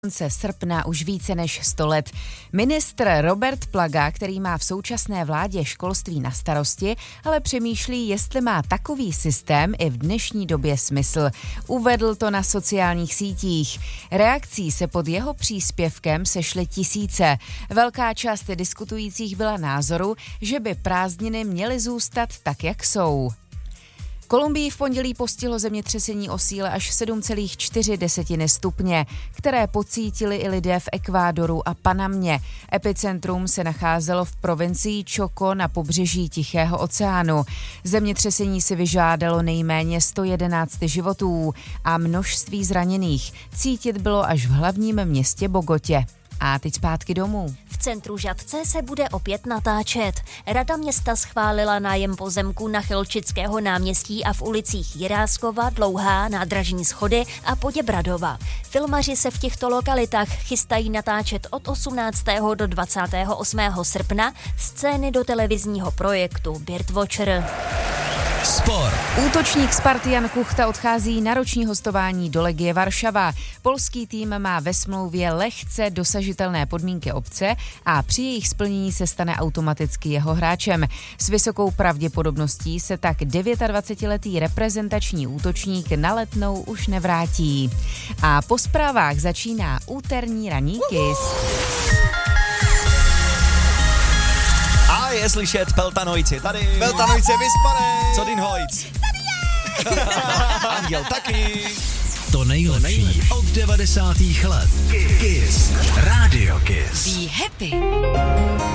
Konce srpna už více než 100 let. Ministr Robert Plaga, který má v současné vládě školství na starosti, ale přemýšlí, jestli má takový systém i v dnešní době smysl. Uvedl to na sociálních sítích. Reakcí se pod jeho příspěvkem sešly tisíce. Velká část diskutujících byla názoru, že by prázdniny měly zůstat tak, jak jsou. Kolumbii v pondělí postihlo zemětřesení o síle až 7,4 stupně, které pocítili i lidé v Ekvádoru a Panamě. Epicentrum se nacházelo v provincii Chocó na pobřeží Tichého oceánu. Zemětřesení si vyžádalo nejméně 111 životů a množství zraněných. Cítit bylo až v hlavním městě Bogotě. A teď zpátky domů. V centru Žatce se bude opět natáčet. Rada města schválila nájem pozemku na Chelčického náměstí a v ulicích Jiráskova, Dlouhá, Nádražní schody a Poděbradova. Filmaři se v těchto lokalitách chystají natáčet od 18. do 28. srpna scény do televizního projektu Birdwatcher. Sport. Útočník Sparty Jan Kuchta odchází na roční hostování do Legie Varšava. Polský tým má ve smlouvě lehce dosažitelné podmínky opce a při jejich splnění se stane automaticky jeho hráčem. S vysokou pravděpodobností se tak 29letý reprezentační útočník na Letnou už nevrátí. A po zprávách začíná úterní ranní Kiss. A je slyšet Peltanojci tady. Peltanojci vyspanej. Co din hojc? Tady je. Anděl taky. To nejlepší od 90. let. Kiss. Radio Kiss. Be happy.